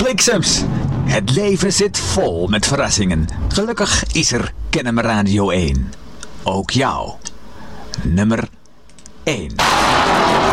Bliksems! Het leven zit vol met verrassingen. Gelukkig is er KNM Radio 1. Ook jou. Nummer 1.